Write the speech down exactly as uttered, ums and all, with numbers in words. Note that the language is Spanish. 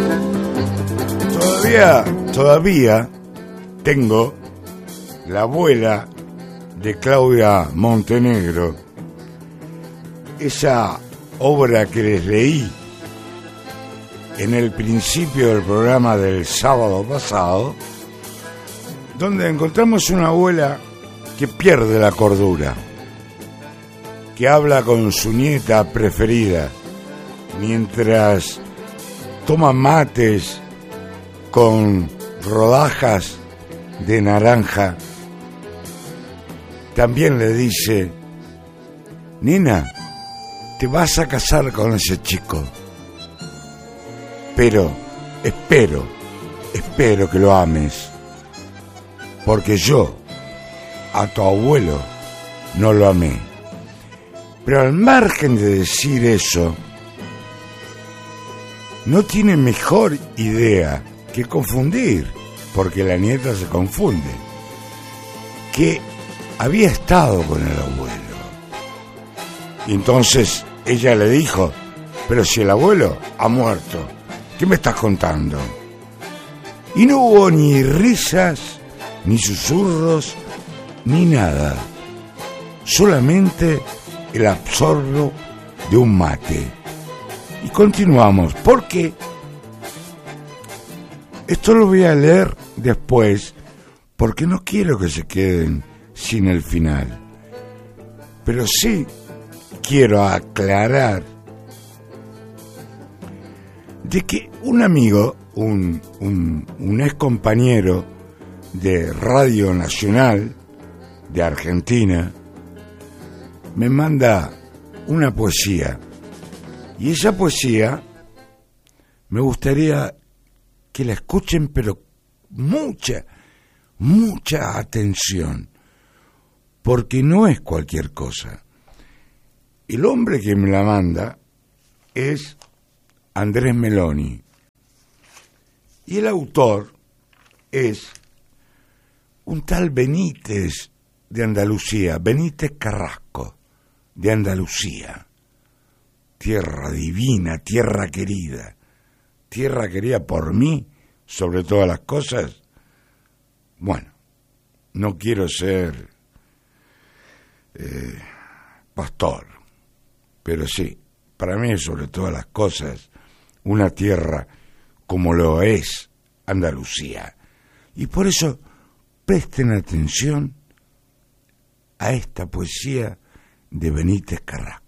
Todavía, todavía tengo la abuela de Claudia Montenegro, esa obra que les leí en el principio del programa del sábado pasado, donde encontramos una abuela que pierde la cordura, que habla con su nieta preferida mientras toma mates con rodajas de naranja. También le dice: nena, te vas a casar con ese chico, pero espero, espero que lo ames, porque yo a tu abuelo no lo amé. Pero al margen de decir eso, no tiene mejor idea que confundir, porque la nieta se confunde, que había estado con el abuelo. Y entonces ella le dijo: pero si el abuelo ha muerto, ¿qué me estás contando? Y no hubo ni risas, ni susurros, ni nada, solamente el absorbo de un mate. Y continuamos, porque esto lo voy a leer después, porque no quiero que se queden sin el final. Pero sí quiero aclarar de que un amigo, un, un, un ex compañero de Radio Nacional de Argentina, me manda una poesía, y esa poesía me gustaría que la escuchen, pero mucha, mucha atención, porque no es cualquier cosa. El hombre que me la manda es Andrés Meloni, y el autor es un tal Benítez de Andalucía, Benítez Carrasco de Andalucía, tierra divina, tierra querida, tierra querida por mí sobre todas las cosas. Bueno, no quiero ser eh, pastor, pero sí, para mí sobre todas las cosas una tierra como lo es Andalucía. Y por eso presten atención a esta poesía de Benítez Carrasco.